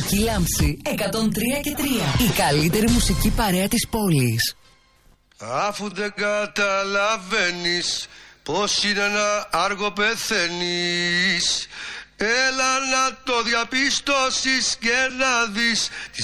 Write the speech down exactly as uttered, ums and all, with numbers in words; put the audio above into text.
Μουσική Λάμψη εκατόν τρία και τρία. Η καλύτερη μουσική παρέα της πόλης. Αφού δεν καταλαβαίνεις πως είναι ένα άργο πεθαίνεις, έλα να το διαπιστώσεις και να δεις